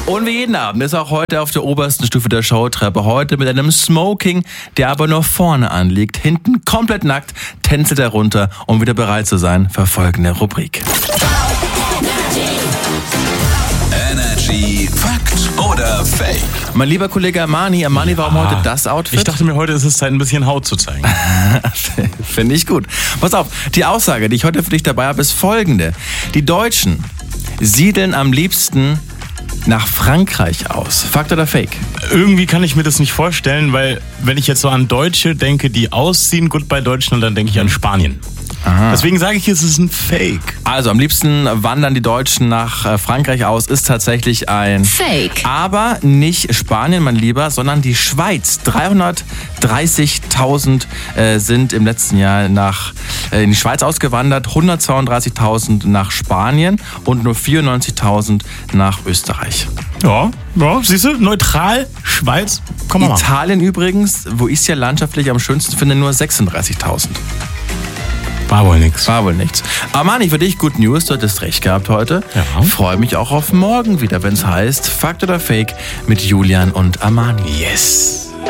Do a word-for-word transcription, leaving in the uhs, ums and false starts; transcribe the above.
Und wie jeden Abend ist auch heute auf der obersten Stufe der Showtreppe. Heute mit einem Smoking, der aber nur vorne anliegt. Hinten komplett nackt, tänzelt er runter, um wieder bereit zu sein für folgende Rubrik. Energy Fakt oder Fake? Mein lieber Kollege Armani, Armani, Ja. warum heute das Outfit? Ich dachte mir, heute ist es Zeit, ein bisschen Haut zu zeigen. Finde ich gut. Pass auf, die Aussage, die ich heute für dich dabei habe, ist folgende. Die Deutschen siedeln am liebsten nach Frankreich aus. Fakt oder Fake? Irgendwie kann ich mir das nicht vorstellen, weil wenn ich jetzt so an Deutsche denke, die ausziehen, Goodbye Deutschland, dann denke ich an Spanien. Aha. Deswegen sage ich, es ist ein Fake. Also am liebsten wandern die Deutschen nach äh, Frankreich aus, ist tatsächlich ein Fake. Aber nicht Spanien, mein Lieber, sondern die Schweiz. dreihundertdreißigtausend äh, sind im letzten Jahr nach, äh, in die Schweiz ausgewandert, hundertzweiunddreißigtausend nach Spanien und nur vierundneunzigtausend nach Österreich. Ja, ja, siehst du, neutral, Schweiz, komm mal. Italien übrigens, wo ich es ja landschaftlich am schönsten finde, nur sechsunddreißigtausend. War wohl nix. War wohl nichts. Armani, für dich Good News, du hattest recht gehabt heute. Ja. Freue mich auch auf morgen wieder, wenn es heißt Fakt oder Fake mit Julian und Armani. Yes.